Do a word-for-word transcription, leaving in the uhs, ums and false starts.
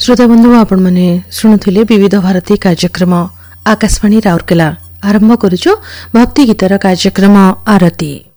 श्रोता बंधु आपण मैंने शुणुले विविध भारती कार्यक्रम आकाशवाणी राउरकेला आरंभ करुचु भक्ति गीतर कार्यक्रम आरती।